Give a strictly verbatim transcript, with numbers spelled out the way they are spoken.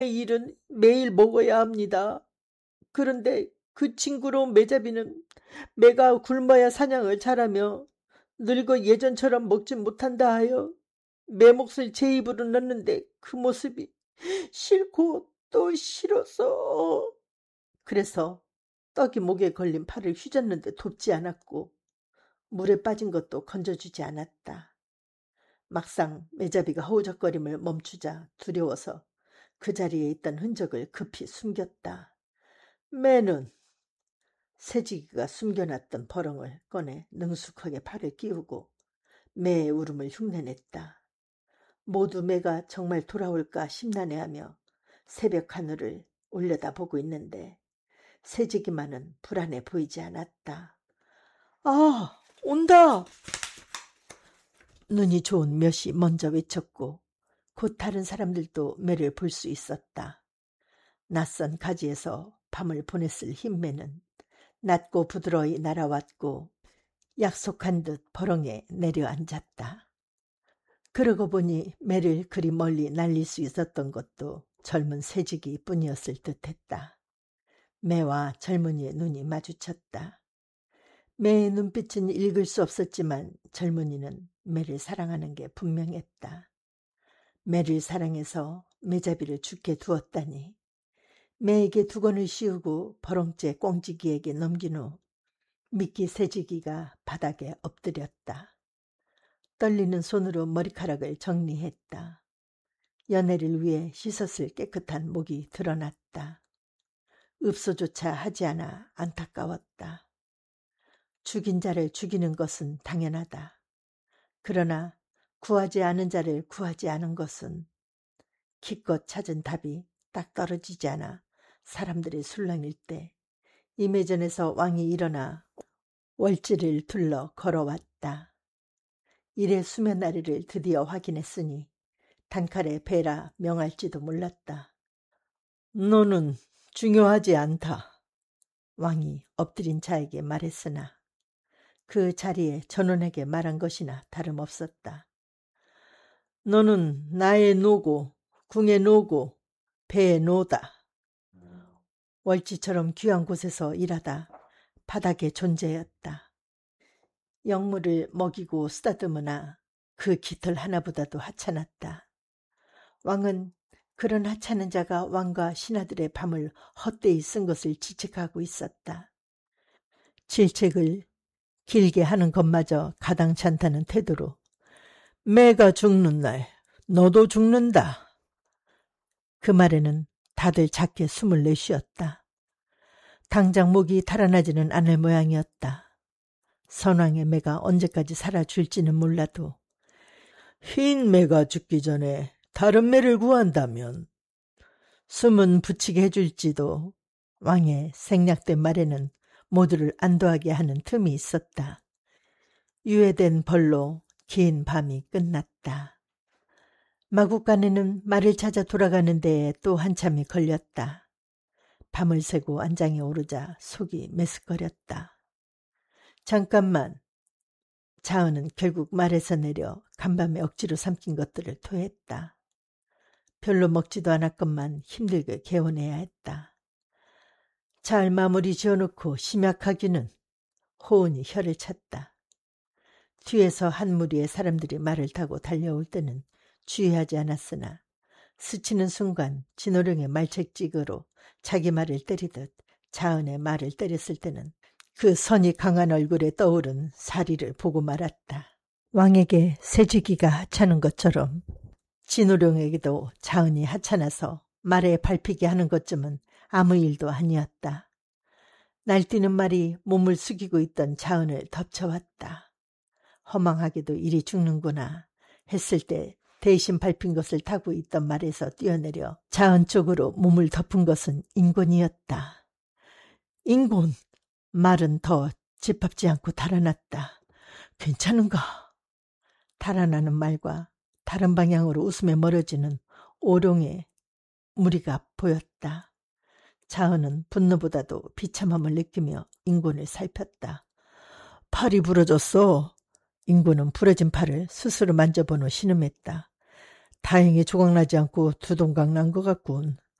일은 매일 먹어야 합니다. 그런데 그 징그러운 매잡이는 매가 굶어야 사냥을 잘하며 늙어 예전처럼 먹지 못한다 하여 매 몫을 제 입으로 넣는데 그 모습이 싫고 또 싫어서 그래서 떡이 목에 걸린 팔을 휘젓는데 돕지 않았고 물에 빠진 것도 건져주지 않았다. 막상 매잡이가 허우적거림을 멈추자 두려워서 그 자리에 있던 흔적을 급히 숨겼다. 매는 새지기가 숨겨놨던 버렁을 꺼내 능숙하게 팔을 끼우고 매의 울음을 흉내냈다. 모두 매가 정말 돌아올까 심란해하며 새벽 하늘을 올려다보고 있는데 새지기만은 불안해 보이지 않았다. 아, 온다! 눈이 좋은 몇이 먼저 외쳤고 곧 다른 사람들도 매를 볼 수 있었다. 낯선 가지에서 밤을 보냈을 흰매는 낮고 부드러이 날아왔고 약속한 듯 버렁에 내려앉았다. 그러고 보니 매를 그리 멀리 날릴 수 있었던 것도 젊은 새지기 뿐이었을 듯했다. 매와 젊은이의 눈이 마주쳤다. 매의 눈빛은 읽을 수 없었지만 젊은이는 매를 사랑하는 게 분명했다. 매를 사랑해서 매잡이를 죽게 두었다니. 매에게 두건을 씌우고 버렁째 꽁지기에게 넘긴 후 미끼 새지기가 바닥에 엎드렸다. 떨리는 손으로 머리카락을 정리했다. 연애를 위해 씻었을 깨끗한 목이 드러났다. 읍소조차 하지 않아 안타까웠다. 죽인 자를 죽이는 것은 당연하다. 그러나 구하지 않은 자를 구하지 않은 것은 기껏 찾은 답이 딱 떨어지지 않아 사람들이 술렁일 때 임해전에서 왕이 일어나 월지를 둘러 걸어왔다. 이래 수면아래를 드디어 확인했으니 단칼에 배라 명할지도 몰랐다. 너는 중요하지 않다. 왕이 엎드린 자에게 말했으나 그 자리에 전원에게 말한 것이나 다름없었다. 너는 나의 노고, 궁의 노고, 배의 노다. 월지처럼 귀한 곳에서 일하다 바닥의 존재였다. 영물을 먹이고 쓰다듬으나 그 깃털 하나보다도 하찮았다. 왕은 그런 하찮은 자가 왕과 신하들의 밤을 헛되이 쓴 것을 지책하고 있었다. 질책을 길게 하는 것마저 가당치 않다는 태도로 매가 죽는 날 너도 죽는다. 그 말에는 다들 작게 숨을 내쉬었다. 당장 목이 달아나지는 않을 모양이었다. 선왕의 매가 언제까지 살아줄지는 몰라도 흰 매가 죽기 전에 다른 매를 구한다면 숨은 붙이게 해줄지도. 왕의 생략된 말에는 모두를 안도하게 하는 틈이 있었다. 유예된 벌로 긴 밤이 끝났다. 마국간에는 말을 찾아 돌아가는 데에 또 한참이 걸렸다. 밤을 새고 안장에 오르자 속이 메스꺼렸다. 잠깐만. 자은은 결국 말에서 내려 간밤에 억지로 삼킨 것들을 토했다. 별로 먹지도 않았건만 힘들게 개원해야 했다. 잘 마무리 지어놓고 심약하기는. 호은이 혀를 찼다. 뒤에서 한 무리의 사람들이 말을 타고 달려올 때는 주의하지 않았으나 스치는 순간 진호령의 말책찍으로 자기 말을 때리듯 자은의 말을 때렸을 때는 그 선이 강한 얼굴에 떠오른 사리를 보고 말았다. 왕에게 새지기가 하찮은 것처럼 진호령에게도 자은이 하찮아서 말에 밟히게 하는 것쯤은 아무 일도 아니었다. 날뛰는 말이 몸을 숙이고 있던 자은을 덮쳐왔다. 허망하게도 이리 죽는구나 했을 때 대신 밟힌 것을 타고 있던 말에서 뛰어내려 자은 쪽으로 몸을 덮은 것은 인곤이었다. 인곤! 말은 더 짓밟지 않고 달아났다. 괜찮은가? 달아나는 말과 다른 방향으로 웃으며 멀어지는 오룡의 무리가 보였다. 자은은 분노보다도 비참함을 느끼며 인곤을 살폈다. 팔이 부러졌어. 인곤은 부러진 팔을 스스로 만져본 후 신음했다. 다행히 조각나지 않고 두동강 난 것 같군.